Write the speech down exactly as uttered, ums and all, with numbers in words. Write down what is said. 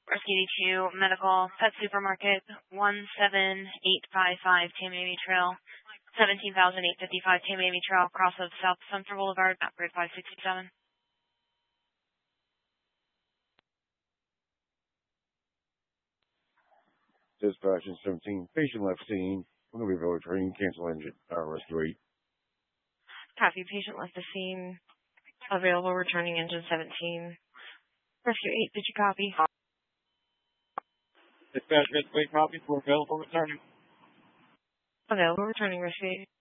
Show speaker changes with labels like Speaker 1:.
Speaker 1: Rescue eighty-two, Medical, Pet Supermarket, one seven eight five five Tamiami Trail, seventeen thousand eight hundred fifty-five Tamiami Trail, cross of South Central Boulevard, map grid five sixty-seven.
Speaker 2: Dispatch in seventeen, patient left scene. I'm going to be returning, cancel engine, uh, rescue eight.
Speaker 1: Copy, patient left the scene. Available, returning engine seventeen. Rescue eight, did you copy?
Speaker 3: Dispatch, rescue eight, copy. We're available, returning.
Speaker 1: Available, returning, rescue eight.